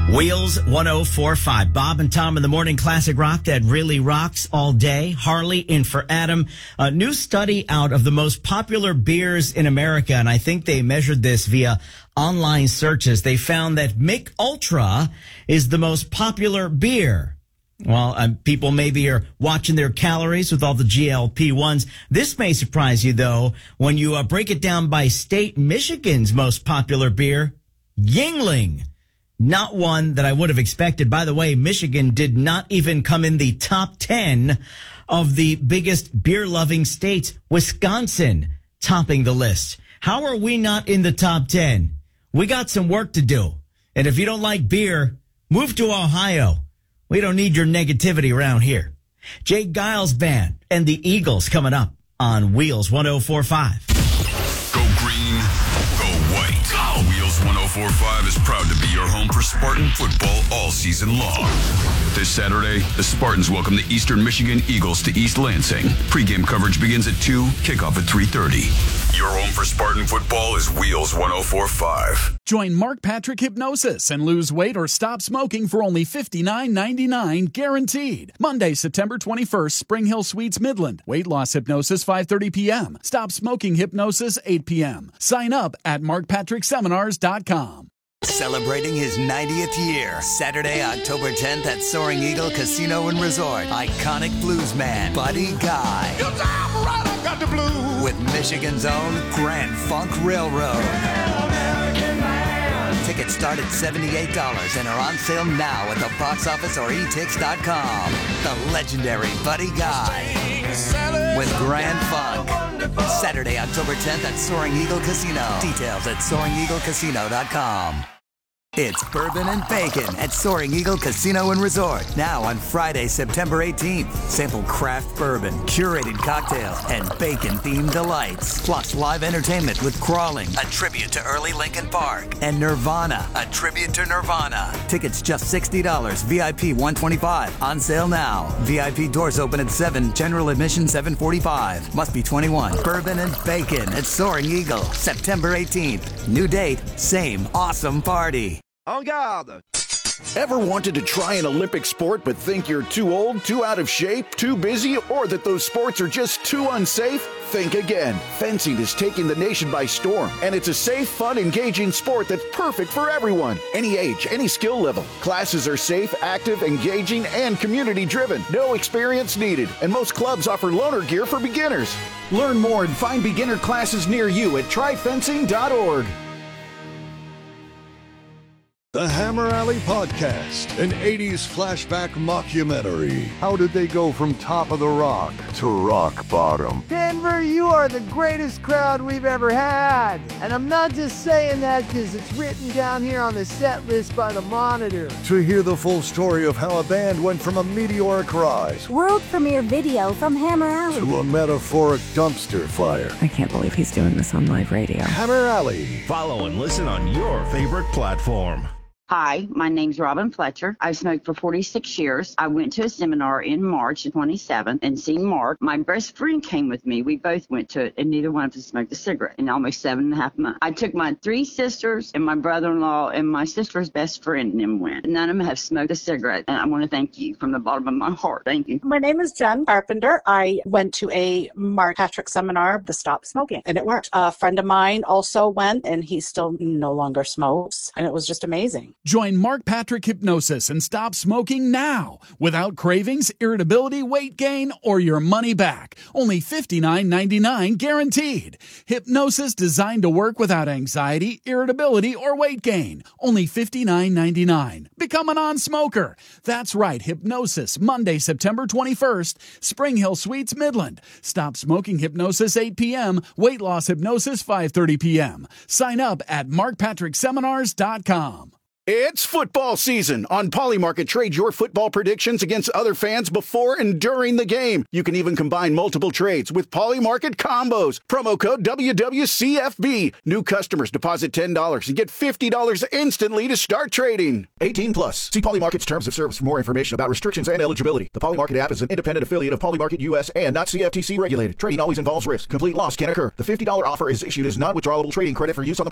Wheels 104.5. Bob and Tom in the morning classic rock that really rocks all day. Harley in for Adam. A new study out of the most popular beers in America, and I think they measured this via online searches. They found that Mich Ultra is the most popular beer. Well, people maybe are watching their calories with all the GLP-1s. This may surprise you, though, when you break it down by state. Michigan's most popular beer, Yuengling. Not one that I would have expected. By the way, Michigan did not even come in the top 10 of the biggest beer-loving states. Wisconsin topping the list. How are we not in the top 10? We got some work to do. And if you don't like beer, move to Ohio. We don't need your negativity around here. Jake Giles Band and the Eagles coming up on Wheels 104.5. Go green, go white. Go! Wheels 104.5 is proud to be your home for Spartan football all season long. This Saturday, the Spartans welcome the Eastern Michigan Eagles to East Lansing. Pre-game coverage begins at 2, kickoff at 3:30. Your home for Spartan football is Wheels 104.5. Join Mark Patrick Hypnosis and lose weight or stop smoking for only $59.99 guaranteed. Monday, September 21st, Spring Hill Suites, Midland. Weight loss hypnosis, 5:30 p.m. Stop smoking hypnosis, 8 p.m. Sign up at markpatrickseminars.com. Celebrating his 90th year, Saturday, October 10th at Soaring Eagle Casino and Resort. Iconic bluesman Buddy Guy. Your time right, I got the blues. With Michigan's own Grand Funk Railroad. Tickets start at $78 and are on sale now at the box office or etix.com. The legendary Buddy Guy with Grand Funk. Saturday, October 10th at Soaring Eagle Casino. Details at SoaringEagleCasino.com. It's Bourbon and Bacon at Soaring Eagle Casino and Resort. Now on Friday, September 18th. Sample craft bourbon, curated cocktails, and bacon-themed delights. Plus live entertainment with Crawling, a tribute to early Linkin Park, and Nirvana, a tribute to Nirvana. Tickets just $60, VIP $125. On sale now. VIP doors open at 7, general admission $745. Must be 21. Bourbon and Bacon at Soaring Eagle, September 18th. New date, same awesome party. En garde. Ever wanted to try an Olympic sport but think you're too old, too out of shape, too busy, or that those sports are just too unsafe? Think again. Fencing is taking the nation by storm, and it's a safe, fun, engaging sport that's perfect for everyone. Any age, any skill level. Classes are safe, active, engaging, and community-driven. No experience needed, and most clubs offer loaner gear for beginners. Learn more and find beginner classes near you at tryfencing.org. The Hammer Alley Podcast, an 80s flashback mockumentary. How did they go from top of the rock to rock bottom? Denver, you are the greatest crowd we've ever had. And I'm not just saying that because it's written down here on the set list by the Monitor. To hear the full story of how a band went from a meteoric rise, world premiere video from Hammer Alley, to a metaphoric dumpster fire. I can't believe he's doing this on live radio. Hammer Alley. Follow and listen on your favorite platform. Hi, my name's Robin Fletcher. I've smoked for 46 years. I went to a seminar in March 27th and seen Mark. My best friend came with me. We both went to it, and neither one of us smoked a cigarette in almost 7.5 months. I took my 3 sisters and my brother-in-law and my sister's best friend and them went. None of them have smoked a cigarette, and I want to thank you from the bottom of my heart. Thank you. My name is Jen Carpenter. I went to a Mark Patrick seminar, the Stop Smoking, and it worked. A friend of mine also went, and he still no longer smokes, and it was just amazing. Join Mark Patrick Hypnosis and stop smoking now without cravings, irritability, weight gain, or your money back. Only $59.99 guaranteed. Hypnosis designed to work without anxiety, irritability, or weight gain. Only $59.99. Become a non-smoker. That's right, Hypnosis, Monday, September 21st, Spring Hill Suites, Midland. Stop smoking hypnosis, 8 p.m. Weight loss hypnosis, 5:30 p.m. Sign up at markpatrickseminars.com. It's football season. On Polymarket, trade your football predictions against other fans before and during the game. You can even combine multiple trades with Polymarket combos. Promo code WWCFB. New customers deposit $10 and get $50 instantly to start trading. 18 plus. See Polymarket's terms of service for more information about restrictions and eligibility. The Polymarket app is an independent affiliate of Polymarket US and not CFTC regulated. Trading always involves risk. Complete loss can occur. The $50 offer is issued as non-withdrawable trading credit for use on the